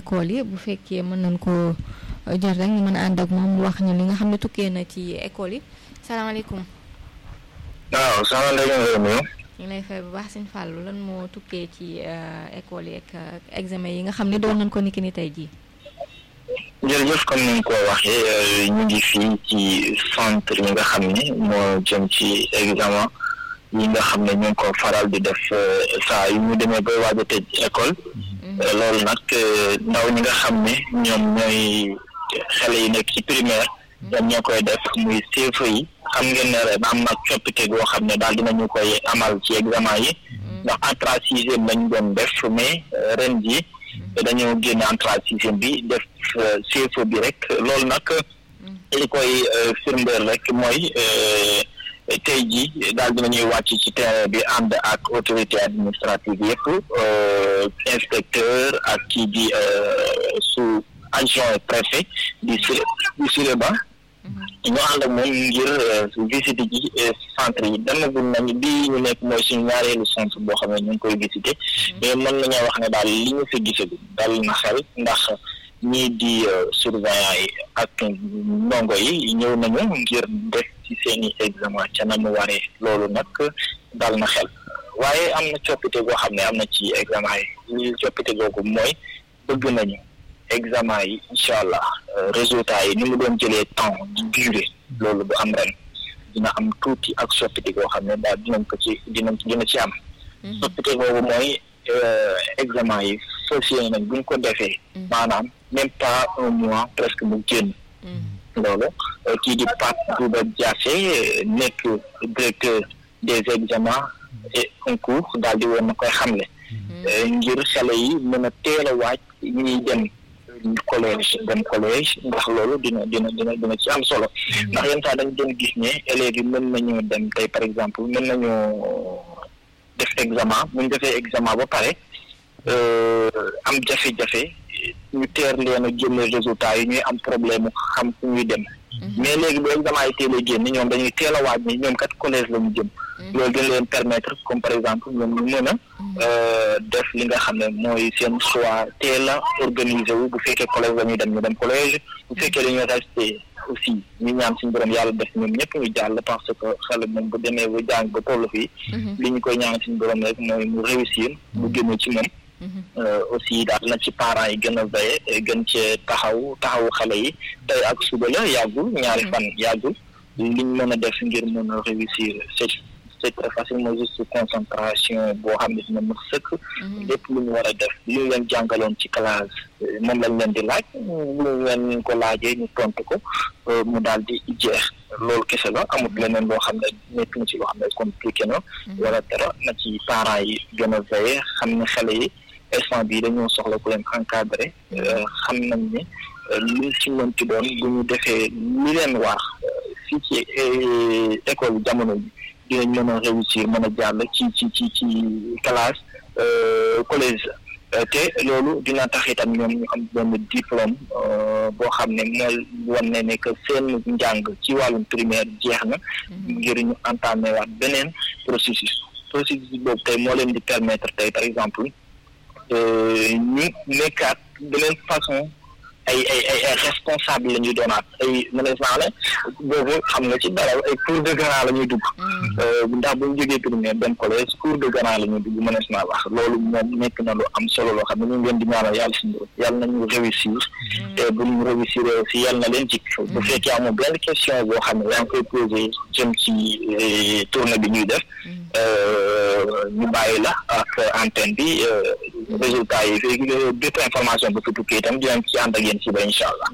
école yi bu fekkee mën nañ ko jot rek ñu mën a ànd ak moom mu wax ñu li nga xam ne tukkee na ci école yi salaamaaleykum. waaw soxna Ndeye Diagne ñu ngi lay fay bu baax sëñ Fallou lan moo tukkee ci école yi ak examen yi nga xam ne doon nañ ko niki ni tey jii. jërëjëf comme ni nga ko waxee ñu ngi fii ci centre yi nga xam ne moo jëm ci examen yi nga xam ne ñu ngi ko faral di def saa yu ñu demee bay waaj a tëj école loolu nag ndaw ñi nga xam ne ñoom ñooy xale yi nekk ci primaire ñoom ñoo koy def muy CFEE yi xam ngeen ne ren am na coppite goo xam ne daal dinañu koy amal ci examen yi ndax entrée en sixième lañ doon def mais ren ji dañoo génne entrée en sixième bi def CFEE bi rek loolu nag li koy firndeel rek mooy tey jii daal dinañuy wàcc ci terrain bi ànd ak autorité administrative yëpp inspecteur ak kii di sous adjoint préfet di Siré Ba ñu ànd ak moom ngir visiter ji centre yi demagul nañ bii ñu nekk mooy suñu ñaareelu centre boo xam ne ñu ngi koy visiter mais mën nañoo wax ne daal li ñu fi gisagul dal na xel ndax ñii di surveillant yi ak ndongo yi ñëw nañu ngir def ci seeni examen ca na mu waree loolu nag dal na xel waaye am na coppite goo xam ne am na ci examen yi coppite googu mooy bëgg nañu examen yi incha allah résultat yi ni mu doon jëlee temps di durée loolu du am ren dina am tuuti ak soppite goo xam ne daal dina ci am soppite googu mooy examen yi fas yéene nañ buñ ko defee maanaam même pas un mois presque mu génn loolu kii di Pape Bouba Diassé nekk directeur des examens et concours daal di woon na koy xamle ngir xale yi mën a teel a waaj ñuy dem collège ndax loolu dina ci am solo ndax yenn saa dañ doon gis ne élèves yi mën nañu dem tey par exemple mën nañu def examen bu ñu defee examen ba pare am jafe-jafe ñu teer leen a génne résultat yi ñuy am problème xam fu ñuy dem mais léegi bu examen yi teel a génn ñoom dañuy teel a waaj ni ñoom kat collège la ñu jëm loolu dina leen permettre comme par exemple ñoom ñu mën a def li nga xam ne mooy seen choix teel a organiser wu bu fekkee collège la ñuy dem ñu dem collège bu fekkee dañuy resté aussi ñu ñaan suñu borom yàlla def ñoom ñëpp ñu jàll parce que xale moom bu demee ba jàng ba toll fii li ñu koy ñaan suñu borom rek mooy mu réussir bu génne ci moom aussi daal na ci parents yi gën a veillé gën cee taxawu xale yi tey ak suba la yàggul ñaari fan yàggul liñ mën a def ngir mën a réussir c'est très facile mooy juste concentration boo xam ne dina mën sëkk lépp lu ñu war a def li ñu leen jàngaloon ci classe moom lañ leen di laaj lu ñu leen ko laajee ñu tontu ko mu daal di jeex loolu kese la amut leneen loo xam ne nekk na ci loo xam ne compliqué na wala dara na ci parents yi gën a veillé xam ne xale yi instant bii dañoo soxla ku leen encadré xam nañ ne luñ ci mënti doon bu ñu defee li leen wax fii ci école jamono bi dinañ mën a réussir mën a jàll ci classe collège te loolu dina tax itam ñoom ñu am benn diplôme boo xam ne mooy wan ne que seen njàng ci wàllum primaire jeex na ngir ñu entamé waat beneen processus boobu tey moo leen di permettre tey par exemple ñu nekkaat beneen façon ay responsable la ñuy doonaat ay mënees naa boobu xam nga ci dara ay cours de grand la ñuy dugg ndax bu ñu jógee primaire dem collège cours de grand la ñuy dugg mënees naa wax loolu moom nekk na lu am solo loo xam ne ñu ngi leen di ñaanal yàlla si yàlla nañu réussir te bu ñu réussir aussi yàlla na leen jik bu fekkee amoo benn question boo xam ne yaa ngi koy posé jëm ci tournée bi ñuy def ñu bàyyi la ak antenne bi résultat yi bépp information bu fi tukkee itam dinañ ci ànd ak yéen ci ba incha allah.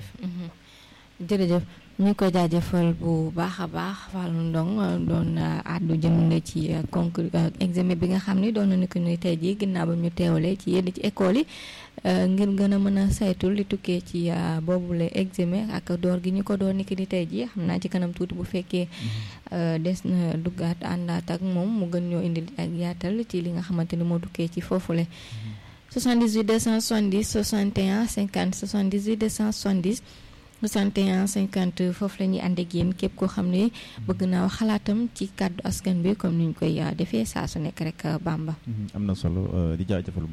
jërëjëf ñu ngi koy jaajëfal bu baax a baax Fallou Ndong doon àddu jëmale ci concours examen bi nga xam ni doon na ko ni tey jii ginnaaw ba ñu teewalee ci yenn ci école yi ngir gën a mën a saytu li tukkee ci boobule examen ak door gi ñu ko doon ni ki ni tey jii xam naa ci kanam tuuti bu fekkee des na duggaat àndaat ak moom mu gën ñoo indi ak yaatal ci li nga xamante ni moo tukkee ci foofule. 78 270 61 50 78 270 61 50 foofu la ñuy ànd ak yéen képp koo xam ne bëgg naa wax xalaatam ci kàddu askan bi comme ni ñu koy defee saa su nekk rek Bamba. am na solo di jaajëfal